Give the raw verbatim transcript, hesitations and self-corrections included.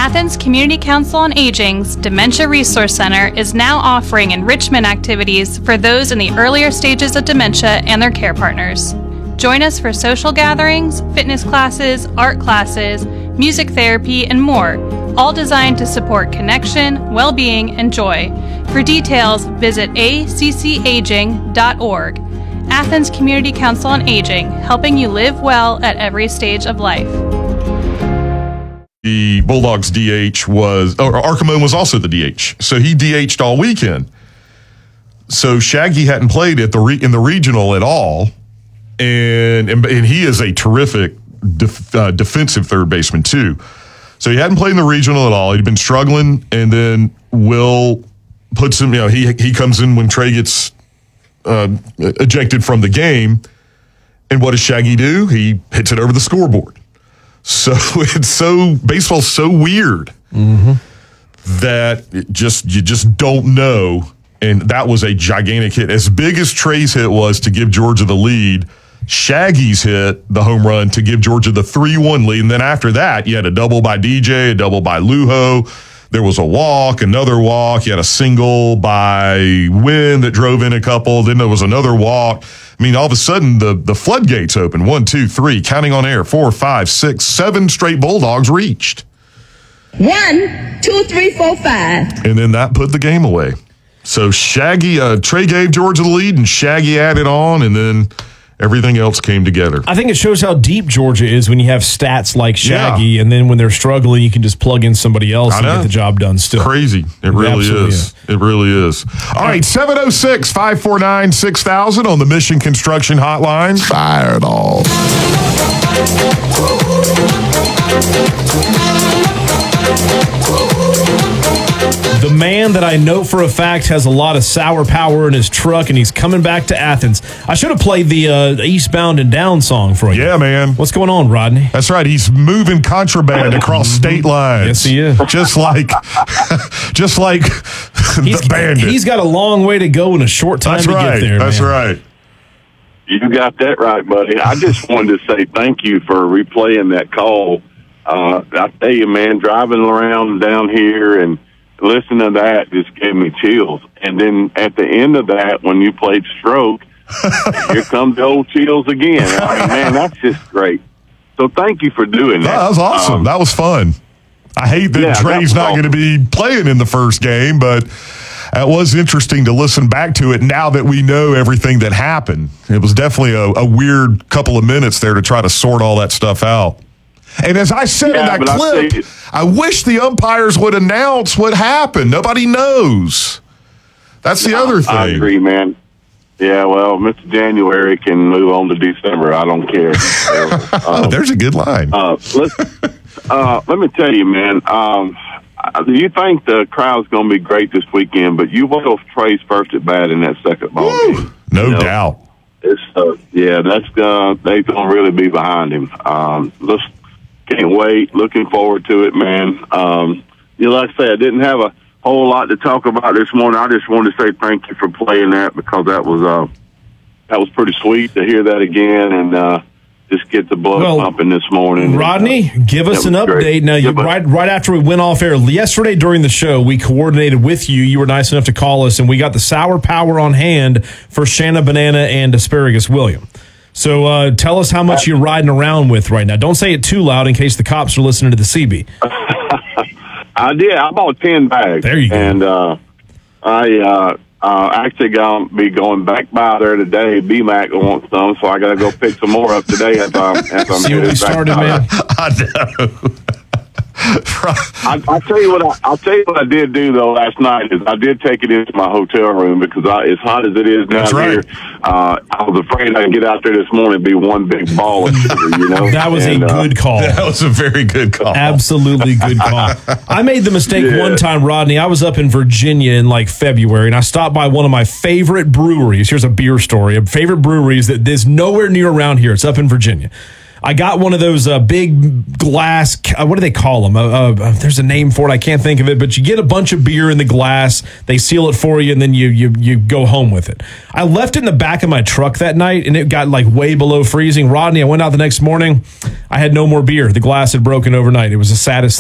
Athens Community Council on Aging's Dementia Resource Center is now offering enrichment activities for those in the earlier stages of dementia and their care partners. Join us for social gatherings, fitness classes, art classes, music therapy, and more, all designed to support connection, well-being, and joy. For details, visit a c c aging dot org. Athens Community Council on Aging, helping you live well at every stage of life. The Bulldogs D H was, or Archimon was also the D H, so he D H'd all weekend. So Shaggy hadn't played at the re, in the regional at all, and and, and he is a terrific def, uh, defensive third baseman too. So he hadn't played in the regional at all. He'd been struggling, and then Will puts him. You know, he he comes in when Trey gets uh, ejected from the game, and what does Shaggy do? He hits it over the scoreboard. So it's so baseball's so weird mm-hmm. that it just you just don't know. And that was a gigantic hit. As big as Trey's hit was to give Georgia the lead, Shaggy's hit the home run to give Georgia the three one lead. And then after that, you had a double by D J, a double by Lujo. There was a walk, another walk. You had a single by Wynn that drove in a couple. Then there was another walk. I mean, all of a sudden, the, the floodgates open. One, two, three, counting on air. Four, five, six, seven straight Bulldogs reached. One, two, three, four, five. And then that put the game away. So Shaggy, uh, Trey gave Georgia the lead, and Shaggy added on, and then everything else came together. I think it shows how deep Georgia is when you have stats like Shaggy, yeah. and then when they're struggling, you can just plug in somebody else and get the job done still. Crazy. It really is. is. It really is. All right, seven oh six, five four nine, six thousand on the Mission Construction Hotline. Fire it all. The man that I know for a fact has a lot of sour power in his truck, and he's coming back to Athens. I should have played the uh, Eastbound and Down song for you. Yeah, man. What's going on, Rodney? That's right. He's moving contraband across state lines. Yes, he is. Just like, just like he's, the bandit. He's got a long way to go in a short time That's to right. get there, That's man. right. You got that right, buddy. I just wanted to say thank you for replaying that call. Uh, I tell you, man, driving around down here and listening to that just gave me chills. And then at the end of that, when you played Stroke, here comes the old chills again. I mean, man, that's just great. So thank you for doing that. That was awesome. Um, that was fun. I hate that yeah, Trey's not awesome. going to be playing in the first game, but it was interesting to listen back to it now that we know everything that happened. It was definitely a, a weird couple of minutes there to try to sort all that stuff out. And as I said yeah, in that clip, I, I wish the umpires would announce what happened. Nobody knows. That's the no, other thing. I agree, man. Yeah, well, Mister January can move on to December. I don't care. So, um, There's a good line. Uh, let's, uh, let me tell you, man. Um, you think the crowd's going to be great this weekend, but you will Trey's first at bat in that second ball Woo, game. No you know? doubt. It's uh, yeah, that's uh, they're going to really be behind him. Um, let's. Can't wait. Looking forward to it, man. Um, you know, like I say, I didn't have a whole lot to talk about this morning. I just wanted to say thank you for playing that because that was uh, that was pretty sweet to hear that again and uh, just get the blood well, pumping this morning. Rodney, and, uh, give us an update. Great. Now, you, yeah, right right after we went off air yesterday during the show, we coordinated with you. You were nice enough to call us, and we got the sour power on hand for Shanna Banana and Asparagus William. So uh, tell us how much you're riding around with right now. Don't say it too loud in case the cops are listening to the C B. I did. I bought ten bags. There you go. And uh, I uh, uh, actually going to be going back by there today. B-Mac wants some, so I got to go pick some more up today as I'm, as I'm See what we started, man? I know. I, I'll tell you what. I, I'll tell you what I did do though last night is I did take it into my hotel room because I, as hot as it is down That's right. here, uh, I was afraid I'd get out there this morning and be one big ball of sugar. You know, that was and, a good uh, call. That was a very good call. Absolutely good call. I made the mistake yeah. one time, Rodney. I was up in Virginia in like February, and I stopped by one of my favorite breweries. Here's a beer story. A favorite breweries that is nowhere near around here. It's up in Virginia. I got one of those uh, big glass, uh, what do they call them? Uh, uh, there's a name for it. I can't think of it, but you get a bunch of beer in the glass. They seal it for you, and then you you you go home with it. I left it in the back of my truck that night, and it got like way below freezing. Rodney, I went out the next morning. I had no more beer. The glass had broken overnight. It was the saddest thing.